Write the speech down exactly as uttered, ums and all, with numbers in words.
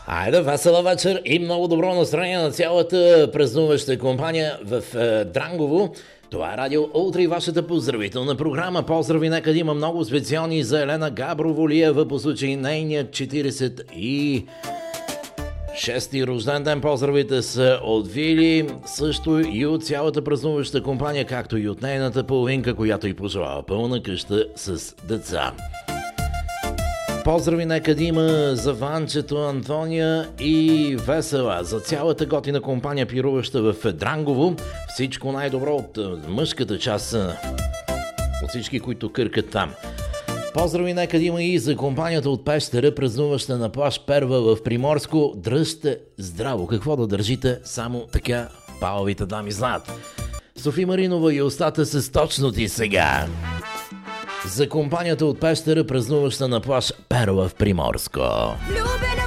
Айде, весела вечер и много добро настроение на цялата празнуваща компания в е, Дрангово. Това е Радио Утре и вашата поздравителна програма. Поздрави, нека да има много специални за Елена Габроволиева по случай нейният четиридесет и шести рожден ден. Поздравите са от Вили, също и от цялата празнуваща компания, както и от нейната половинка, която й пожелава пълна къща с деца. Поздрави нека да има за Ванчето, Антония и Весела, за цялата готина компания, пируваща в Дрангово. Всичко най-добро от мъжката част, от всички, които къркат там. Поздрави нека да има и за компанията от Пещера, празнуваща на плаж Перва в Приморско. Дръжте здраво, какво да държите, само така палавите дами знаят. Софи Маринова и устата с точноти сега. За компанията от Пещера, празнуваща на плаж Перва в Приморско. Влюбена